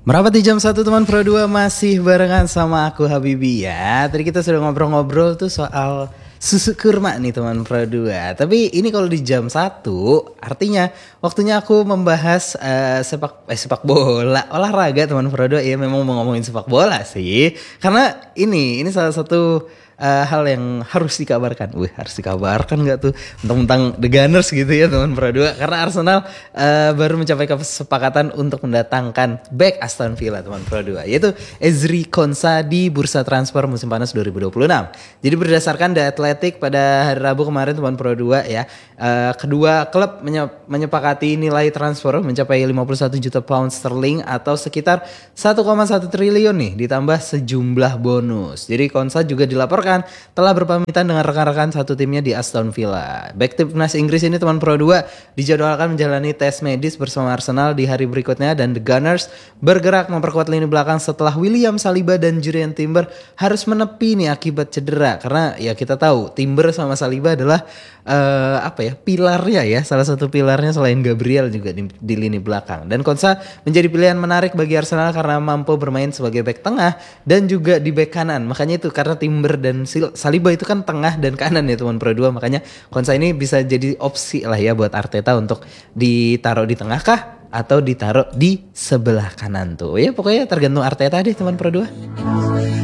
Merapat di jam 1 teman Pro 2 masih barengan sama aku Habibi ya. Tadi kita sudah ngobrol-ngobrol tuh soal susu kurma nih teman Pro 2. Tapi ini kalau di jam 1 artinya waktunya aku membahas sepak bola, olahraga teman Pro 2. Ya memang mau ngomongin sepak bola sih. Karena ini salah satu hal yang harus dikabarkan. Harus dikabarkan gak tuh tentang The Gunners gitu ya teman Pro 2. Karena Arsenal baru mencapai kesepakatan untuk mendatangkan back Aston Villa teman Pro 2. Yaitu Ezri Konsa di bursa transfer musim panas 2026. Jadi berdasarkan The Athletic pada hari Rabu kemarin teman Pro 2 ya. Kedua klub menyepakati nilai transfer mencapai 51 juta pound sterling atau sekitar 1,1 triliun nih ditambah sejumlah bonus. Jadi Konsa juga dilaporkan telah berpamitan dengan rekan-rekan satu timnya di Aston Villa. Back timnas Inggris ini teman Pro 2 dijadwalkan menjalani tes medis bersama Arsenal di hari berikutnya dan The Gunners bergerak memperkuat lini belakang setelah William Saliba dan Jurrien Timber harus menepi nih akibat cedera. Karena ya kita tahu Timber sama Saliba adalah pilarnya ya, salah satu pilarnya selain Gabriel juga di lini belakang. Dan Konsa menjadi pilihan menarik bagi Arsenal karena mampu bermain sebagai back tengah dan juga di back kanan. Makanya itu karena Timber dan Saliba itu kan tengah dan kanan ya teman Pro 2, makanya Konsa ini bisa jadi opsi lah ya buat Arteta untuk ditaruh di tengah kah atau ditaruh di sebelah kanan tuh. Ya pokoknya tergantung Arteta deh teman Pro 2.